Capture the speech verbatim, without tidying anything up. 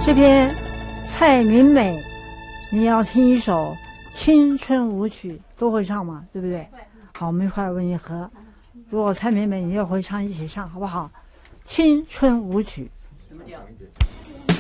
这篇蔡明美，你要听一首青春舞曲，都会唱嘛，对不对？好，我们一块儿为你和，如果蔡明美你也会唱，一起唱好不好？青春舞曲。什么调？